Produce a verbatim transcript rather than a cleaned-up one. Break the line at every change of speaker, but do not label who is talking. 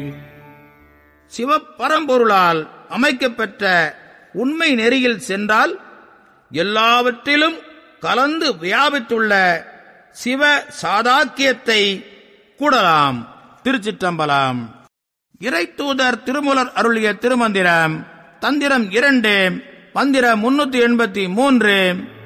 சிவபரம்பொருளால் அமைக்கப்பெற்ற உண்மை நெறியில் சென்றால் எல்லாவற்றிலும் கலந்து வியாபித்துள்ள சிவ சாதாக்கியத்தை கூடலாம். திருச்சிற்றம்பலம். இறைத்தூதர் திருமூலர் அருளிய திருமந்திரம் தந்திரம் இரண்டு, மந்திரம் முன்னூத்தி எண்பத்தி மூன்று.